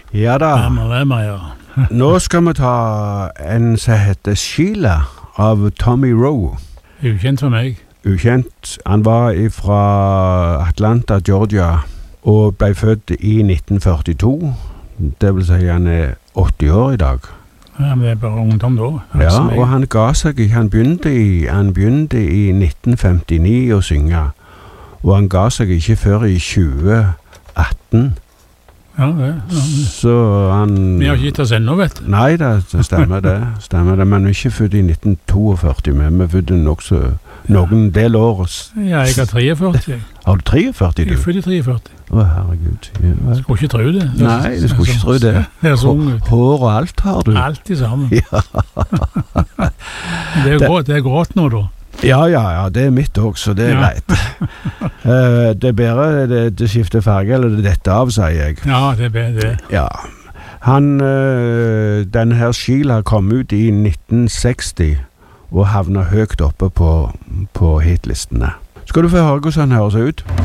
Ja da. Hvem, ja. Nå skal vi ta en som heter Sheila av Tommy Rowe. Ukjent for meg. Ukjent. Han var fra Atlanta, Georgia, og ble født i 1942. Det vil si han 80 år i dag. Ja, men det bare ungdom da. Ja, og han ga seg ikke. Han begynte i 1959 å synge, og han ga seg ikke før i 2018. Ja, det. Så han... Vi har ikke gitt oss ennå, vet du. Nei, det stemmer det. Men vi er ikke født i 1942, men vi er født også noen del år. Ja, jeg har 43. Har du 43, du? Jeg er født i 43. Å, herregud. Ja. Jeg skulle ikke tro det. Nei, du skulle ikke tro det. Det er så ung ut. Hår og alt har du. Alt i sammen. Ja. Det er grått nå, da. Ja, det er mitt også, så det er greit. Det er bedre det skifter farge, eller det dette av, sier jeg. Ja, det er bedre det. Ja. Denne her Sheila kom ut i 1960 og havna høyt oppe på hitlistene. Skal du få høre hvordan han hører seg ut?